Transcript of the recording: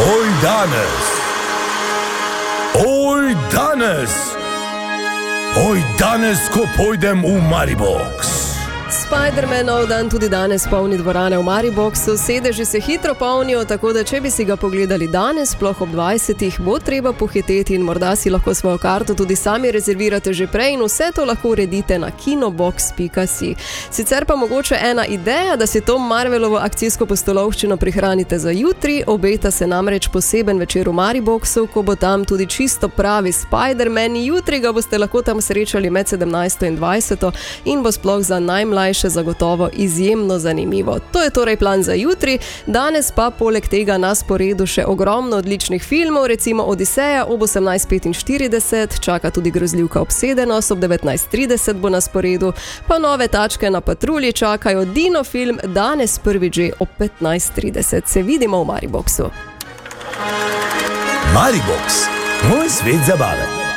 Oj danes, oj danes, oj danes, ko pojdem v Maribox. Spider-Manov dan tudi danes polni dvorane v Mariboxu, sedeži se hitro polnijo, tako da če bi si ga pogledali danes, sploh ob 20, bo treba pohiteti in morda si lahko svojo karto tudi sami rezervirate že prej in vse to lahko uredite na kinobox.si. Sicer pa mogoče ena ideja, da si to Marvelovo akcijsko postolovščino prihranite za jutri, obeta se namreč poseben večer v Mariboxu, ko bo tam tudi čisto pravi Spider-Man. Jutri ga boste lahko tam srečali med 17. in 20. in bo sploh za najmlajše zagotovo izjemno zanimivo. To je torej plan za jutri, danes pa poleg tega na sporedu še ogromno odličnih filmov, recimo Odiseja ob 18:45, čaka tudi Grozljivka obsedenost, ob 19:30 bo na sporedu, pa Nove tačke na patrulji čakajo, Dino film danes prvič že ob 15:30. Se vidimo v Mariboxu. Maribox, moj svet zabave.